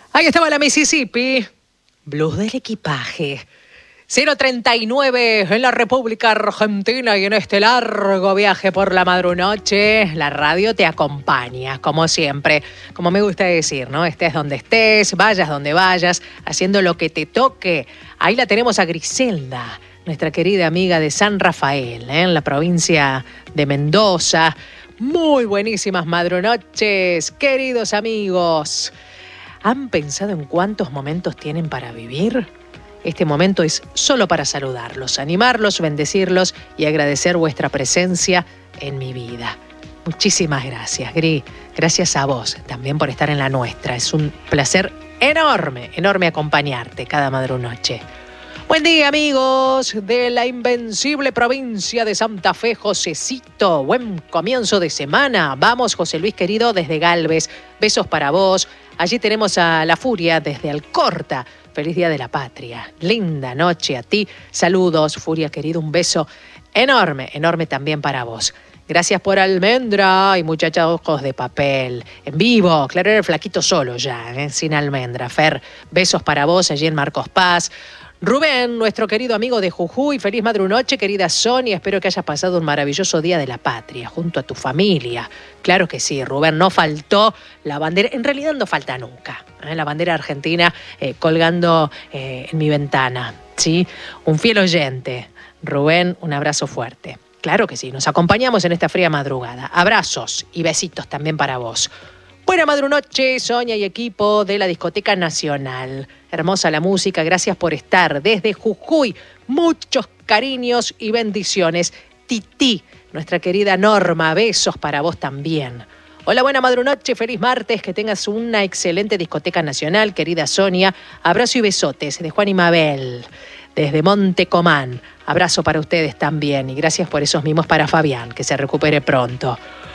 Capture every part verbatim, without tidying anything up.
Ahí estaba la Mississippi. Blues del equipaje. cero treinta y nueve en la República Argentina y en este largo viaje por la madrunoche, la radio te acompaña, como siempre. Como me gusta decir, ¿no? Estés donde estés, vayas donde vayas, haciendo lo que te toque. Ahí la tenemos a Griselda, nuestra querida amiga de San Rafael, ¿eh? En la provincia de Mendoza. Muy buenísimas madrunoches, queridos amigos. ¿Han pensado en cuántos momentos tienen para vivir? Este momento es solo para saludarlos, animarlos, bendecirlos y agradecer vuestra presencia en mi vida. Muchísimas gracias, Gri. Gracias a vos también por estar en la nuestra. Es un placer enorme, enorme acompañarte cada madrunoche. Buen día, amigos de la invencible provincia de Santa Fe, Josecito. Buen comienzo de semana. Vamos, José Luis querido, desde Galvez. Besos para vos. Allí tenemos a La Furia desde Alcorta. Feliz Día de la Patria. Linda noche a ti. Saludos, Furia querido. Un beso enorme, enorme también para vos. Gracias por almendra y muchachos ojos de papel. En vivo, claro, era el flaquito solo ya, ¿eh? Sin almendra. Fer, besos para vos allí en Marcos Paz. Rubén, nuestro querido amigo de Jujuy, feliz madrunoche, querida Sonia, espero que hayas pasado un maravilloso Día de la Patria junto a tu familia. Claro que sí, Rubén, no faltó la bandera, en realidad no falta nunca, ¿eh? La bandera argentina eh, colgando eh, en mi ventana, ¿sí? Un fiel oyente. Rubén, un abrazo fuerte. Claro que sí, nos acompañamos en esta fría madrugada. Abrazos y besitos también para vos. Buena madrunoche, Sonia y equipo de la Discoteca Nacional. Hermosa la música, gracias por estar desde Jujuy. Muchos cariños y bendiciones. Titi, nuestra querida Norma, besos para vos también. Hola, buena madrunoche, feliz martes, que tengas una excelente Discoteca Nacional, querida Sonia. Abrazo y besotes de Juan y Mabel, desde Monte Comán. Abrazo para ustedes también y gracias por esos mimos para Fabián, que se recupere pronto.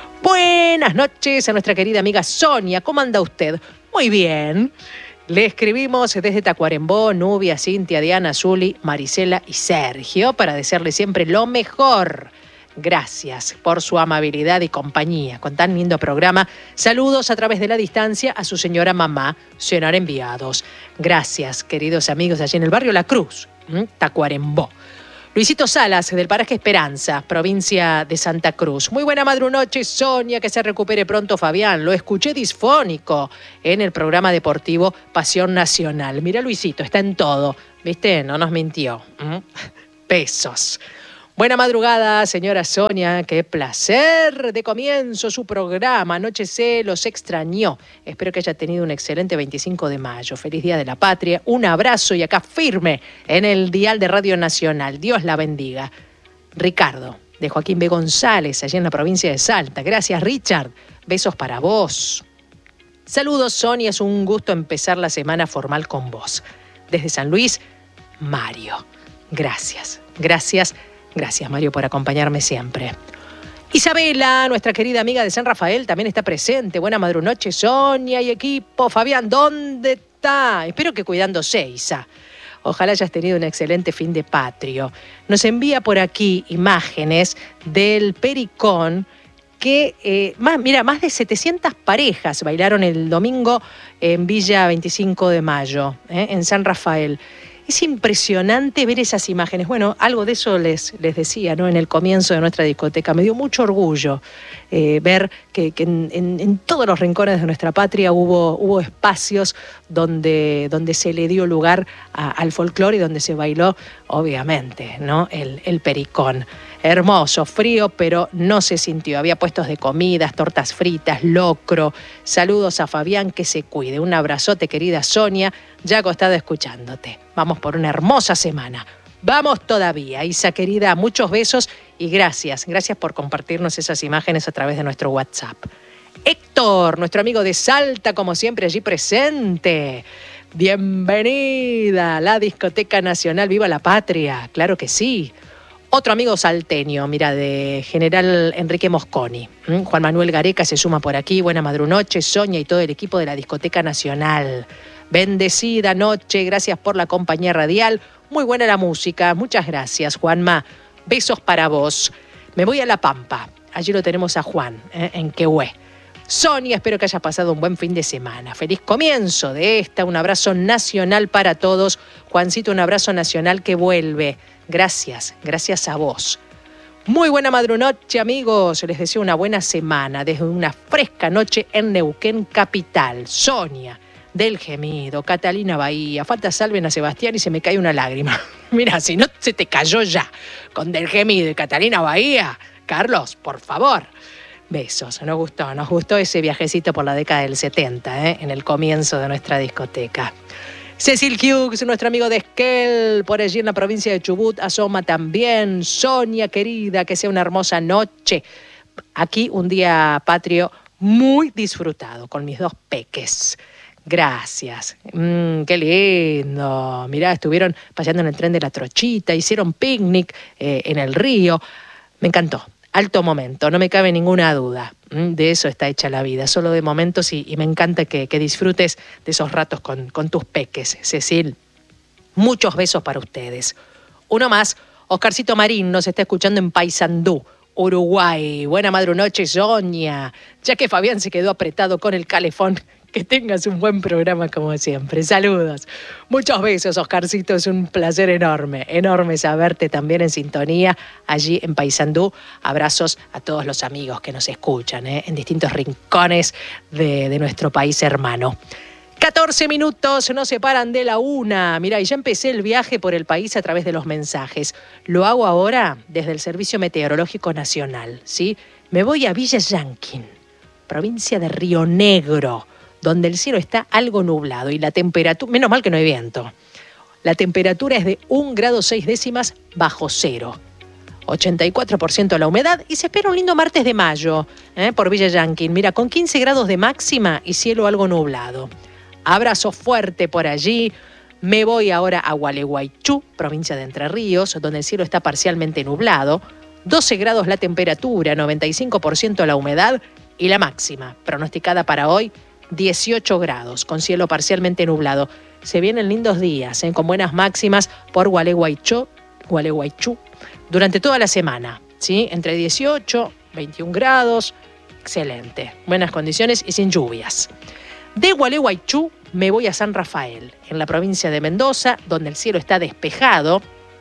Buenas noches a nuestra querida amiga Sonia. ¿Cómo anda usted? Muy bien. Le escribimos desde Tacuarembó, Nubia, Cintia, Diana, Zuli, Marisela y Sergio para desearle siempre lo mejor. Gracias por su amabilidad y compañía con tan lindo programa. Saludos a través de la distancia a su señora mamá, cenar enviados. Gracias, queridos amigos, allí en el barrio La Cruz, Tacuarembó. Luisito Salas, del paraje Esperanza, provincia de Santa Cruz. Muy buena madrunoche, Sonia, que se recupere pronto Fabián. Lo escuché disfónico en el programa deportivo Pasión Nacional. Mira, Luisito, está en todo. ¿Viste? No nos mintió. ¿Mm? Besos. Buena madrugada, señora Sonia. Qué placer de comienzo su programa. Anoche se los extrañó. Espero que haya tenido un excelente veinticinco de mayo. Feliz Día de la Patria. Un abrazo y acá firme en el dial de Radio Nacional. Dios la bendiga. Ricardo, de Joaquín B. González, allí en la provincia de Salta. Gracias, Richard. Besos para vos. Saludos, Sonia. Es un gusto empezar la semana formal con vos. Desde San Luis, Mario. Gracias. Gracias. Gracias, Mario, por acompañarme siempre. Isabela, nuestra querida amiga de San Rafael, también está presente. Buena madrunoche, Sonia y equipo. Fabián, ¿dónde está? Espero que cuidándose, Isa. Ojalá hayas tenido un excelente fin de patrio. Nos envía por aquí imágenes del Pericón que, eh, más, mira, más de setecientas parejas bailaron el domingo en Villa veinticinco de mayo, ¿eh? En San Rafael. Es impresionante ver esas imágenes. Bueno, algo de eso les, les decía, ¿no? En el comienzo de nuestra discoteca. Me dio mucho orgullo eh, ver que, que en, en, en todos los rincones de nuestra patria hubo, hubo espacios donde, donde se le dio lugar a, al folclore y donde se bailó, obviamente, ¿no? El, el Pericón. Hermoso, frío, pero no se sintió. Había puestos de comidas, tortas fritas, locro. Saludos a Fabián, que se cuide. Un abrazote, querida Sonia, ya acostada escuchándote. Vamos por una hermosa semana. Vamos todavía. Isa, querida, muchos besos y gracias. Gracias por compartirnos esas imágenes a través de nuestro WhatsApp. Héctor, nuestro amigo de Salta, como siempre, allí presente. Bienvenida a la Discoteca Nacional. ¡Viva la Patria! Claro que sí. Otro amigo salteño, mira, de General Enrique Mosconi. ¿Mm? Juan Manuel Gareca se suma por aquí. Buena madrunoche, Sonia y todo el equipo de la Discoteca Nacional. Bendecida noche, gracias por la compañía radial. Muy buena la música, muchas gracias, Juanma. Besos para vos. Me voy a La Pampa. Allí lo tenemos a Juan, ¿eh? En Quehue. Sonia, espero que hayas pasado un buen fin de semana. Feliz comienzo de esta. Un abrazo nacional para todos. Juancito, un abrazo nacional que vuelve. Gracias, gracias a vos. Muy buena madrunoche, amigos. Les deseo una buena semana desde una fresca noche en Neuquén capital. Sonia, del Gemido, Catalina Bahía. Falta salven a Sebastián y se me cae una lágrima. Mira, si no se te cayó ya con Del Gemido y Catalina Bahía. Carlos, por favor. Besos, nos gustó, nos gustó ese viajecito por la década del setenta, ¿eh? En el comienzo de nuestra discoteca. Cecil Hughes, nuestro amigo de Esquel, por allí en la provincia de Chubut, asoma también. Sonia, querida, que sea una hermosa noche. Aquí un día patrio muy disfrutado con mis dos peques. Gracias. Mm, qué lindo. Mirá, estuvieron paseando en el tren de la Trochita, hicieron picnic eh, en el río. Me encantó. Alto momento, no me cabe ninguna duda. De eso está hecha la vida, solo de momentos y, y me encanta que, que disfrutes de esos ratos con, con tus peques, Cecil. Muchos besos para ustedes. Uno más, Oscarcito Marín nos está escuchando en Paysandú, Uruguay. Buena madrunoche, Sonia. Ya que Fabián se quedó apretado con el calefón, que tengas un buen programa como siempre. Saludos. Muchos besos, Oscarcito. Es un placer enorme, enorme saberte también en sintonía allí en Paysandú. Abrazos a todos los amigos que nos escuchan ¿eh? en distintos rincones de, de nuestro país hermano. catorce minutos nos separan de la una. Mirá, y ya empecé el viaje por el país a través de los mensajes. Lo hago ahora desde el Servicio Meteorológico Nacional, ¿sí? Me voy a Villa Llanquín, provincia de Río Negro, donde el cielo está algo nublado y la temperatura, menos mal que no hay viento, la temperatura es de un grado seis décimas bajo cero, ochenta y cuatro por ciento la humedad y se espera un lindo martes de mayo ¿eh? por Villa Llanquín, mira, con quince grados de máxima y cielo algo nublado. Abrazo fuerte por allí. Me voy ahora a Gualeguaychú, provincia de Entre Ríos, donde el cielo está parcialmente nublado, doce grados la temperatura, noventa y cinco por ciento la humedad y la máxima pronosticada para hoy, dieciocho grados, con cielo parcialmente nublado. Se vienen lindos días, ¿eh? con buenas máximas por Gualeguaychú, Gualeguaychú durante toda la semana, ¿sí? Entre dieciocho, veintiún grados, excelente. Buenas condiciones y sin lluvias. De Gualeguaychú me voy a San Rafael, en la provincia de Mendoza, donde el cielo está despejado.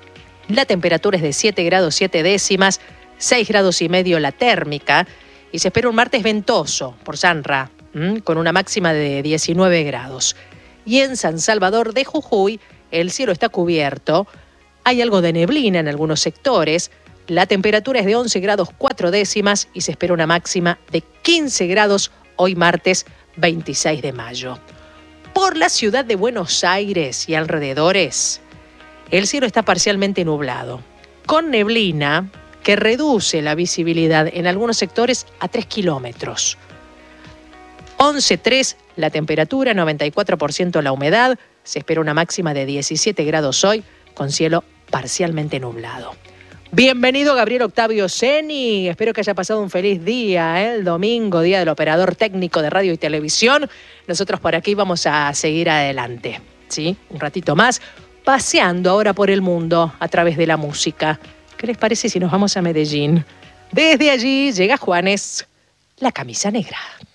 La temperatura es de siete grados siete décimas, seis grados y medio la térmica, y se espera un martes ventoso por Sanra, con una máxima de diecinueve grados. Y en San Salvador de Jujuy, el cielo está cubierto, hay algo de neblina en algunos sectores, la temperatura es de once grados cuatro décimas y se espera una máxima de quince grados hoy martes veintiséis de mayo. Por la ciudad de Buenos Aires y alrededores, el cielo está parcialmente nublado, con neblina que reduce la visibilidad en algunos sectores a tres kilómetros. once coma tres la temperatura, noventa y cuatro por ciento la humedad, se espera una máxima de diecisiete grados hoy, con cielo parcialmente nublado. Bienvenido Gabriel Octavio Seni, espero que haya pasado un feliz día, ¿eh? El domingo, día del operador técnico de radio y televisión. Nosotros por aquí vamos a seguir adelante, ¿sí? Un ratito más, paseando ahora por el mundo a través de la música. ¿Qué les parece si nos vamos a Medellín? Desde allí llega Juanes, la camisa negra.